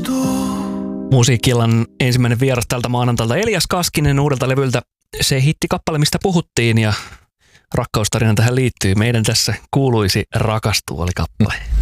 Musiikkilan ensimmäinen vieras tältä maanantalta Elias Kaskinen uudelta levyltä. Se hittikappale, mistä puhuttiin, ja rakkaustarina tähän liittyy. Meidän tässä kuuluisi rakastua oli kappale.